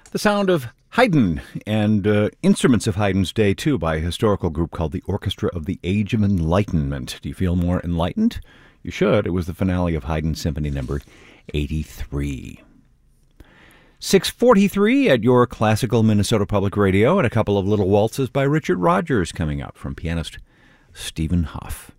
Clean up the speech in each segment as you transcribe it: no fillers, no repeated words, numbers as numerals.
The sound of Haydn and instruments of Haydn's day, too, by a historical group called the Orchestra of the Age of Enlightenment. Do you feel more enlightened? You should. It was the finale of Haydn Symphony number 83. 6:43 at your classical Minnesota Public Radio, and a couple of little waltzes by Richard Rodgers coming up from pianist Stephen Hough.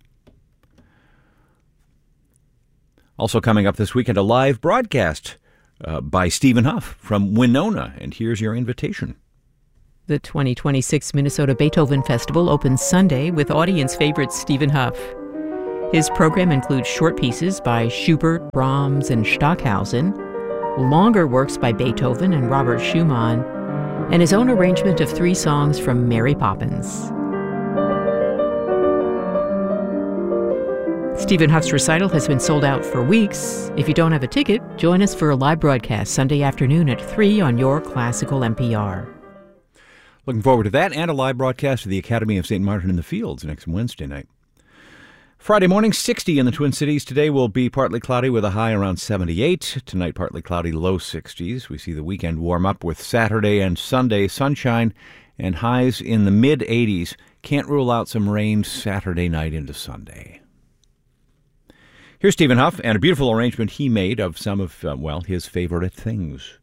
Also coming up this weekend, a live broadcast by Stephen Hough from Winona, and here's your invitation. The 2026 Minnesota Beethoven Festival opens Sunday with audience favorite Stephen Hough. His program includes short pieces by Schubert, Brahms, and Stockhausen, longer works by Beethoven and Robert Schumann, and his own arrangement of 3 songs from Mary Poppins. Stephen Hough's recital has been sold out for weeks. If you don't have a ticket, join us for a live broadcast Sunday afternoon at 3 on your classical NPR. Looking forward to that, and a live broadcast of the Academy of St. Martin in the Fields next Wednesday night. Friday morning, 60 in the Twin Cities. Today will be partly cloudy with a high around 78. Tonight, partly cloudy, low 60s. We see the weekend warm up with Saturday and Sunday sunshine and highs in the mid-80s. Can't rule out some rain Saturday night into Sunday. Here's Stephen Hough and a beautiful arrangement he made of some of, his favorite things.